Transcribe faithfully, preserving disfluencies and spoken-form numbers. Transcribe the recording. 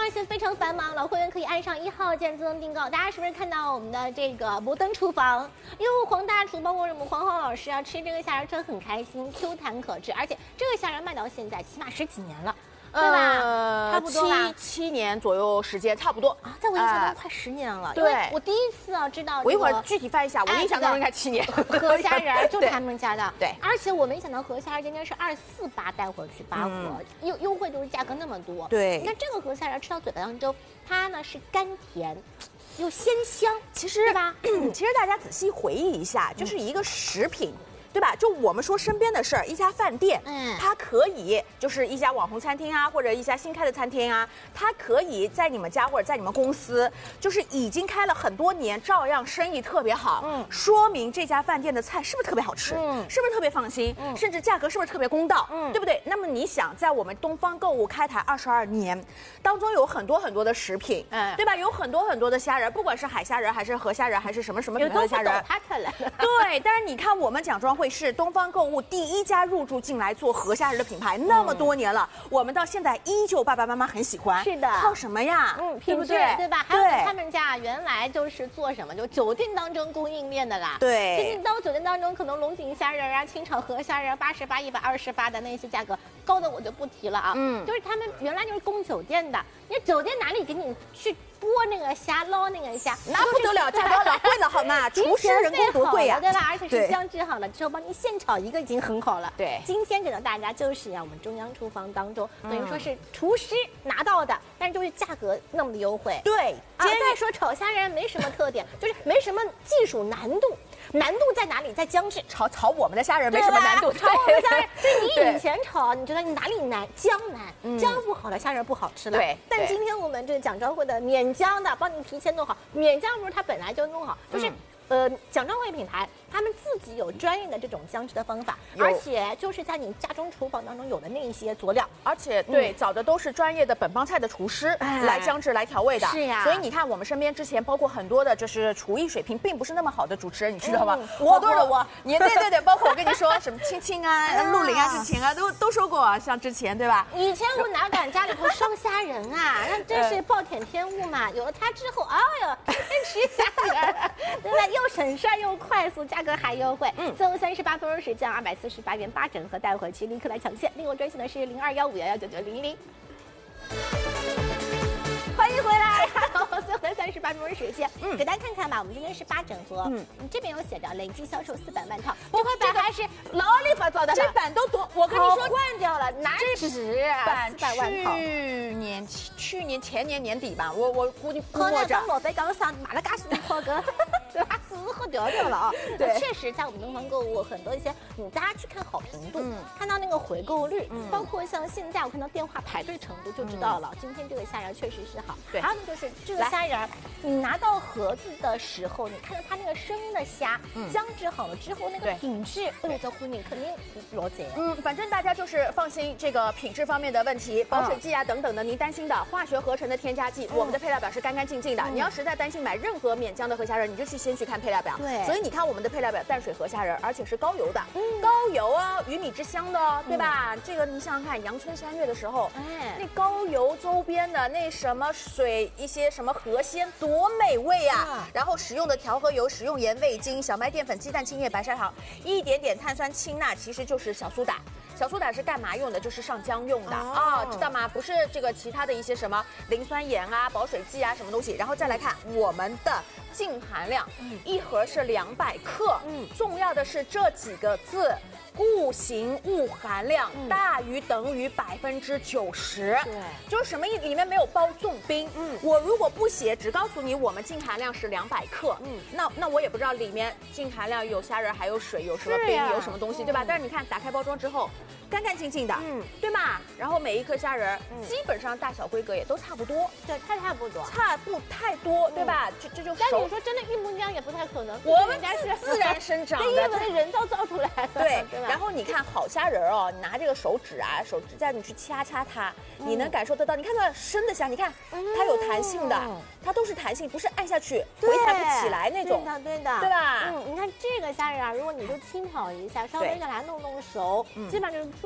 关系非常繁忙，老会员可以按上一号键自动订购。大家是不是看到我们的这个摩登厨房？哟，黄大厨包括我们黄浩老师啊，吃这个虾仁真的很开心 ，Q 弹可治，而且这个虾仁卖到现在起码十几年了。 对吧？ 呃， 差不多吧， 七七年左右时间，差不多啊，在我印象当中快十年了。 对， 我第一次啊知道。 我一会儿具体翻一下，我印象当中应该七年。 河虾仁就他们家的， 对。 而且我没想到河虾仁今天是二四八带回去八盒，优优惠就是价格那么多。 对。 那这个河虾仁吃到嘴巴当中，它呢是甘甜。 又鲜香， 其实对吧？ 其实大家仔细回忆一下，就是一个食品。 对吧？就我们说身边的事儿，一家饭店，嗯，它可以就是一家网红餐厅啊，或者一家新开的餐厅啊，它可以在你们家或者在你们公司，就是已经开了很多年，照样生意特别好，嗯，说明这家饭店的菜是不是特别好吃，嗯，是不是特别放心，嗯，甚至价格是不是特别公道，嗯，对不对？那么你想，在我们东方购物开台二十二年当中，有很多很多的食品，嗯，对吧？有很多很多的虾仁，不管是海虾仁还是河虾仁还是什么什么品牌的虾仁，对，但是你看我们蒋庄会是东方购物第一家入驻进来做河虾仁的品牌，那么多年了，嗯、我们到现在依旧爸爸妈妈很喜欢。 是的， 靠什么呀？ 嗯，对不对？对吧？还有他们家原来就是做什么，就酒店当中供应链的啦。 对， 最近到酒店当中，可能龙井虾仁啊、清炒河虾仁八十八、一百二十八的那些价格高的我就不提了啊。嗯，就是他们原来就是供酒店的，你酒店哪里给你去？ 剥那个虾，捞那个虾， 那不得了，价格老贵了，好吗？厨师人工多贵呀， 对吧？而且是姜制好了之后，帮你现炒一个已经很好了。 对， 今天给到大家就是呀，我们中央厨房当中，等于说是厨师拿到的，但是就是价格那么的优惠。 对， 今天再说炒虾仁没什么特点，就是没什么技术难度。 难度在哪里？在姜制。 炒炒我们的虾仁没什么难度， 炒我们的虾仁，就你以前炒，你觉得你哪里难？姜难，姜不好的虾仁不好吃了。 对。 但今天我们这个蒋庄会的免姜的，帮你提前弄好，免姜不是它本来就弄好，就是。 呃，蒋庄会品牌，他们自己有专业的这种姜制的方法，而且就是在你家中厨房当中有的那一些佐料， 而且对、嗯、找的都是专业的本帮菜的厨师、哎、来姜制来调味的。 是呀， 所以你看我们身边之前包括很多的就是厨艺水平并不是那么好的主持人，你知道吗？嗯、我多少我，你对对对，包括我跟你说什么青青啊、陆林啊之前啊都都说过，像之前对吧？ 以前我哪敢家里头烧虾仁啊，那真是暴殄天物嘛。有了它之后，哎呦，真吃虾仁，对吧？ 又省事儿又快速，价格还优惠。嗯，最后三十八分钟时降二百四十八元八整盒带回去，立刻来抢现。另外专线的是零二幺五幺幺九九零零。欢迎回来，最后的三十八分钟时间，嗯，给大家看看吧。我们今天是八整盒，嗯，你这边有写着累计销售四百万套，这块板还是老里发造的， 这版都多，我跟你说换掉了，哪止版四百万套？ 去年去年前年年底吧，我我估计估摸着。 着。 老白刚上买了嘎许多套个。 把死喝掉掉了啊！对，确实，在我们东方购物，很多一些，你大家去看好评度，嗯、看到那个回购率，嗯、包括像现在我看到电话排队程度就知道了。嗯、今天这个虾仁确实是好。对，还有呢就是这个虾仁，你拿到盒子的时候，你看到它那个生的虾，嗯、姜制好了之后那个品质，哎呦，这婚礼肯定老贼。 嗯，反正大家就是放心，这个品质方面的问题，保水剂啊等等的，您担心的化学合成的添加剂，嗯、我们的配料表是干干净净的。嗯、你要实在担心买任何免姜的河虾仁，你就去。 先去看配料表， 对， 所以你看我们的配料表，淡水河虾仁，而且是高油的，嗯、高油啊，鱼米之乡的哦，对吧？嗯、这个你想想看，阳春三月的时候，哎，那高油周边的那什么水，一些什么河鲜，多美味啊！嗯、然后使用的调和油，食用盐、味精、小麦淀粉、鸡蛋清液、白砂糖，一点点碳酸氢钠，其实就是小苏打。 小苏打是干嘛用的？就是上姜用的啊、哦，知道吗？不是这个其他的一些什么磷酸盐啊、保水剂啊什么东西。然后再来看我们的净含量，嗯、一盒是两百克。嗯，重要的是这几个字。 固形物含量大于等于百分之九十，对，就是什么意？里面没有包重冰。嗯，我如果不写，只告诉你我们净含量是两百克，嗯，那那我也不知道里面净含量有虾仁，还有水，有什么冰，有什么东西，对吧？但是你看，打开包装之后，干干净净的，嗯，对吗？然后每一颗虾仁，基本上大小规格也都差不多， 对，太差不多， 差不太多，对吧？这这就。 但你说真的，一模一样也不太可能， 我们家是自然生长的， 因为人造造出来的， 对。 然后你看好虾仁哦，你拿这个手指啊，手指甲你去掐掐它，嗯、你能感受得到。你看到生的虾，你看它有弹性的，嗯、它都是弹性，不是按下去回弹不起来那种。 对的，对的， 对吧？ 嗯，你看这个虾仁啊，如果你就清炒一下，稍微给它弄弄熟，嗯、基本上就是。